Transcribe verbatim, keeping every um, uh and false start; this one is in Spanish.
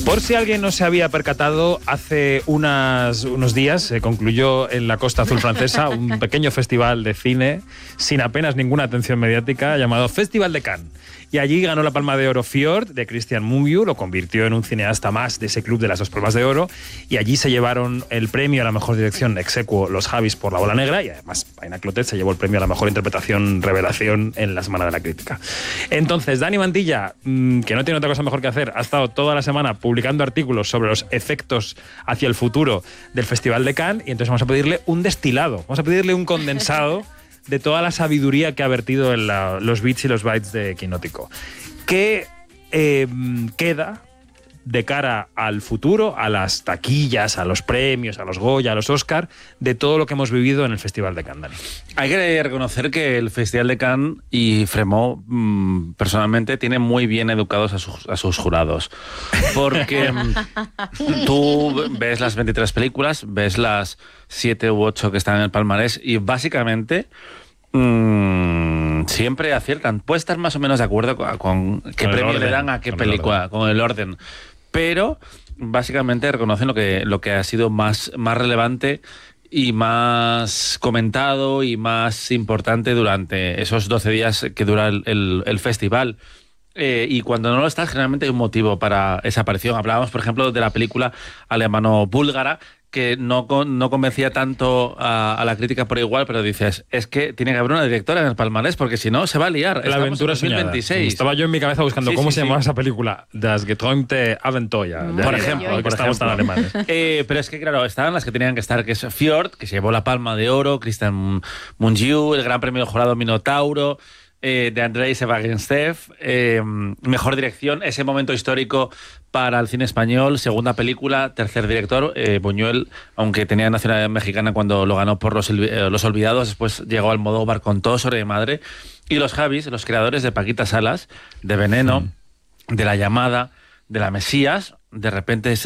Por si alguien no se había percatado, hace unas, unos días se concluyó en la Costa Azul francesa un pequeño festival de cine sin apenas ninguna atención mediática llamado Festival de Cannes. Y allí ganó la Palma de Oro Fjord de Christian Mungiu, lo convirtió en un cineasta más de ese club de las dos Palmas de Oro, y allí se llevaron el premio a la mejor dirección ex aequo los Javis por La Bola Negra, y además Aina Clotet se llevó el premio a la mejor interpretación revelación en la Semana de la Crítica. Entonces, Dani Mantilla, que no tiene otra cosa mejor que hacer, ha estado toda la semana publicando artículos sobre los efectos hacia el futuro del Festival de Cannes, y entonces vamos a pedirle un destilado, vamos a pedirle un condensado de toda la sabiduría que ha vertido en la, los bits y los bytes de Quinótico. ¿Qué eh, queda de cara al futuro, a las taquillas, a los premios, a los Goya, a los Oscar, de todo lo que hemos vivido en el Festival de Cannes, Dani? Hay que reconocer que el Festival de Cannes y Fremont, mmm, personalmente, tiene muy bien educados a sus, a sus jurados. Porque tú ves las veintitrés películas, ves las siete u ocho que están en el palmarés y básicamente mmm, siempre aciertan. Puedes estar más o menos de acuerdo con, con qué con premio le dan a qué con película, el con el orden. Pero básicamente reconocen lo que, lo que ha sido más, más relevante y más comentado y más importante durante esos doce días que dura el, el, el festival. Eh, y cuando no lo estás, generalmente hay un motivo para esa aparición. Hablábamos, por ejemplo, de la película alemano-búlgara, que no, no convencía tanto a, a la crítica por igual, pero dices, es que tiene que haber una directora en el palmarés, porque si no, se va a liar. La Estamos aventura en dos mil veintiséis. Soñada. Estaba yo en mi cabeza buscando sí, cómo sí, se llamaba sí. esa película. Das geträumte Abenteuer. Mm. Por ejemplo, porque estamos tan alemanes. Eh, pero es que, claro, estaban las que tenían que estar, que es Fjord, que se llevó la Palma de Oro, Christian Mungiu, el Gran Premio Jurado Minotauro, Eh, de Andrei Sebagenstev, eh, mejor dirección, ese momento histórico para el cine español, segunda película, tercer director, eh, Buñuel, aunque tenía nacionalidad mexicana cuando lo ganó por Los, eh, los Olvidados, después llegó Almodóvar con Todo sobre mi madre, y los Javis, los creadores de Paquita Salas, de Veneno, mm. de La Llamada, de La Mesías, de repente